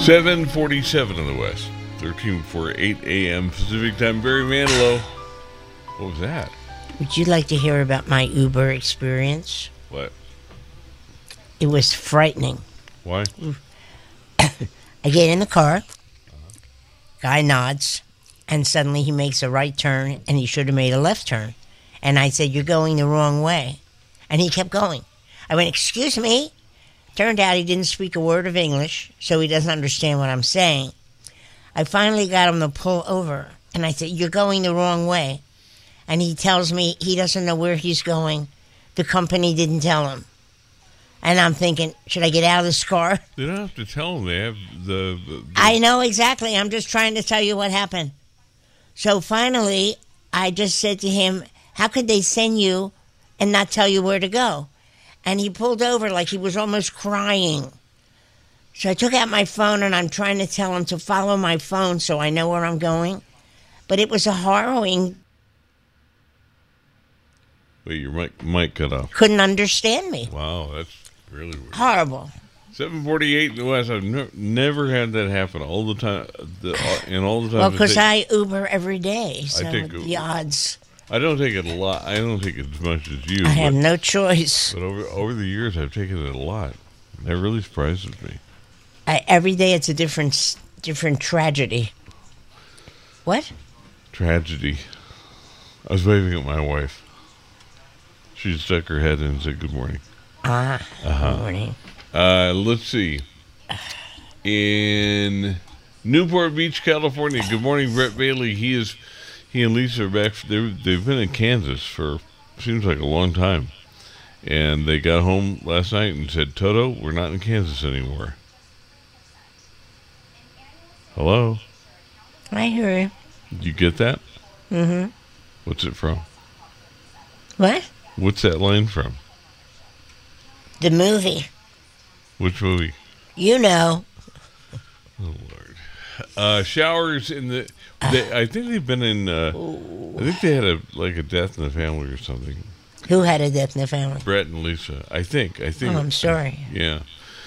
7:47 in the West. 13 before 8 a.m. Pacific time. Barry Manilow. What was that? Would you like to hear about my Uber experience? What? It was frightening. Why? I get in the car. Guy nods. And suddenly he makes a right turn, and he should have made a left turn. And I said, "You're going the wrong way." And he kept going. I went, "Excuse me?" Turned out he didn't speak a word of English, so he doesn't understand what I'm saying. I finally got him to pull over, and I said, "You're going the wrong way." And he tells me he doesn't know where he's going. The company didn't tell him. And I'm thinking, should I get out of this car? They don't have to tell them. They have the I know exactly. I'm just trying to tell you what happened. So finally, I just said to him, how could they send you and not tell you where to go? And he pulled over like he was almost crying. So I took out my phone and I'm trying to tell him to follow my phone so I know where I'm going. But it was a harrowing. Wait, your mic cut off. Couldn't understand me. Wow, that's really weird. Horrible. 7:48 in the West. I've never had that happen all the time. All the time. Well, because I Uber every day, so I take the odds. I don't take it a lot. I don't take it as much as you. I have no choice. But over the years, I've taken it a lot. That really surprises me. Every day it's a different tragedy. What? Tragedy. I was waving at my wife. She stuck her head in and said, "Good morning." Good morning. Let's see. In Newport Beach, California. Good morning, Brett Bailey. He and Lisa are back. They've been in Kansas for seems like a long time, and they got home last night and said, "Toto, we're not in Kansas anymore." Hello. I hear you. You get that? Mm-hmm. What's it from? What? What's that line from? The movie. Which movie? You know. Oh Lord. Showers in the. I think they've been in. I think they had a death in the family or something. Who had a death in the family? Brett and Lisa. I think. Oh, I'm sorry. Yeah.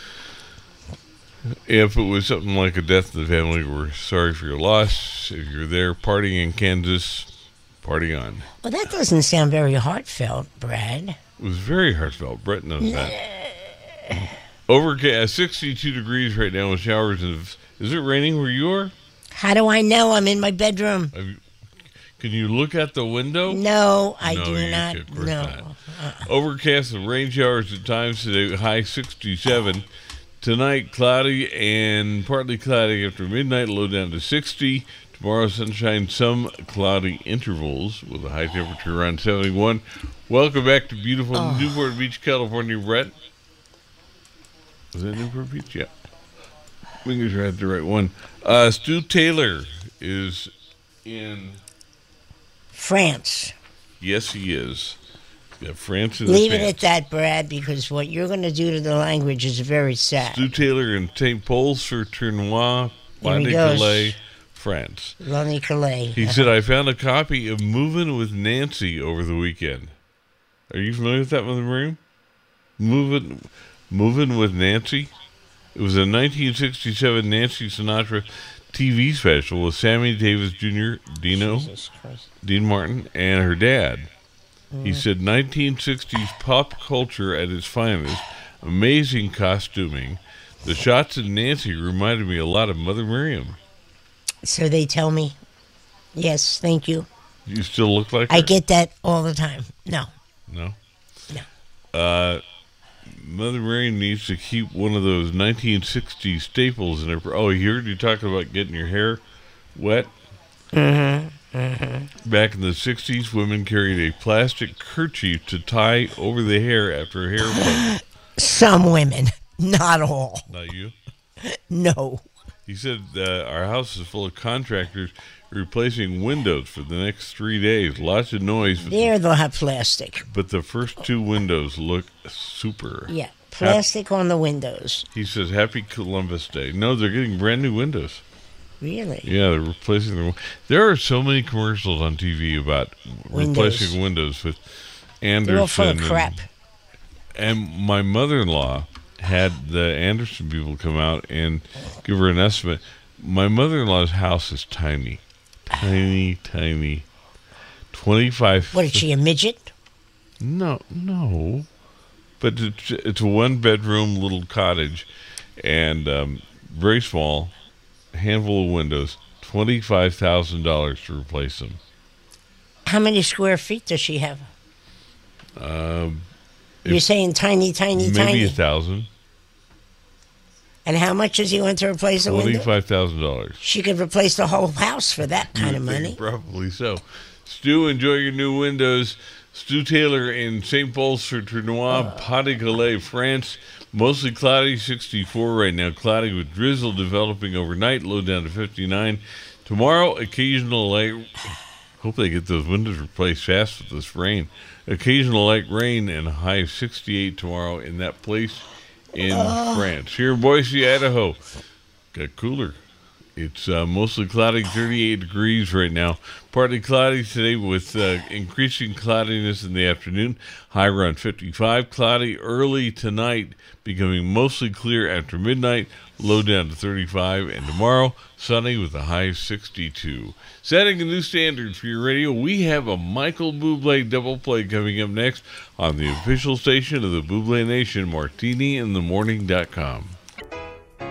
If it was something like a death in the family, we're sorry for your loss. If you're there partying in Kansas, party on. Well, that doesn't sound very heartfelt, Brad. It was very heartfelt. Brett knows that. Overcast, 62 degrees right now with showers. Is it raining where you are? How do I know? I'm in my bedroom. Can you look out the window? No, I do not. Of course No. not. Overcast and rain showers at times today, high 67. Tonight, cloudy and partly cloudy after midnight, low down to 60. Tomorrow, sunshine, some cloudy intervals with a high temperature around 71. Welcome back to beautiful Newport Beach, California, Brett. Was that Newport Beach? Yeah. Fingers are at the right one. Stu Taylor is in France. Yes, he is. Yeah, France in Leave the it at that, Brad, because what you're going to do to the language is very sad. Stu Taylor in St. Paul sur Tournois, There he Pas-de-Calais, goes. France. Lonnie Calais. He said, I found a copy of Movin' with Nancy over the weekend. Are you familiar with that one, Miriam? Movin' with Nancy? It was a 1967 Nancy Sinatra TV special with Sammy Davis Jr., Dino, Jesus Christ. Dean Martin, and her dad. He said 1960s pop culture at its finest, amazing costuming. The shots of Nancy reminded me a lot of Mother Miriam. So they tell me. Yes, thank you. You still look like her? I get that all the time. No. No? No. Mother Miriam needs to keep one of those 1960s staples in her... Oh, you heard you talking about getting your hair wet? Mm-hmm. Mm-hmm. Back in the 60s, women carried a plastic kerchief to tie over the hair after a haircut. Some women. Not all. Not you? No. He said our house is full of contractors replacing windows for the next 3 days. Lots of noise. There they'll have plastic. But the first two windows look super. Yeah, plastic on the windows. He says, Happy Columbus Day. No, they're getting brand new windows. Really? Yeah, they're replacing them. There are so many commercials on TV about replacing windows with Anderson. They're all full of crap. And my mother-in-law had the Anderson people come out and give her an estimate. My mother-in-law's house is tiny. Tiny. 25. What is she, a midget? No. But it's a one-bedroom little cottage, and very small, handful of windows, $25,000 to replace them. How many square feet does she have? You're saying tiny. Maybe 1,000. And how much does he want to replace the window? $25,000. She could replace the whole house for that kind of money. Probably so. Stu, enjoy your new windows. Stu Taylor in St. Paul sur Tournois, Pas-de-Calais, France. Mostly cloudy, 64 right now. Cloudy with drizzle developing overnight, low down to 59. Tomorrow, occasional light. Hope they get those windows replaced fast with this rain. Occasional light rain and a high of 68 tomorrow in that place in France. Here in Boise, Idaho, got cooler. It's mostly cloudy, 38 degrees right now. Partly cloudy today with increasing cloudiness in the afternoon. High around 55. Cloudy early tonight, becoming mostly clear after midnight. Low down to 35. And tomorrow, sunny with a high of 62. Setting a new standard for your radio, we have a Michael Bublé double play coming up next on the official station of the Bublé Nation, MartiniInTheMorning.com.